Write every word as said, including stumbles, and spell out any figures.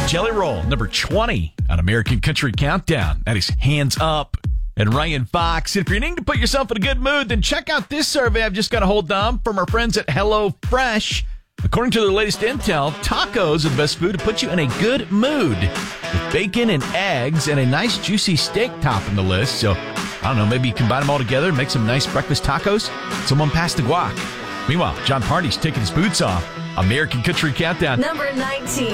Jelly Roll, number twenty on American Country Countdown. That is Hands Up and Ryan Fox. If you're needing to put yourself in a good mood, then check out this survey I've just got a hold of from our friends at HelloFresh. According to their latest intel, tacos are the best food to put you in a good mood. With bacon and eggs and a nice juicy steak topping the list. So, I don't know, maybe you combine them all together and make some nice breakfast tacos. Someone pass the guac. Meanwhile, John Party's taking his boots off. American Country Countdown. Number nineteen.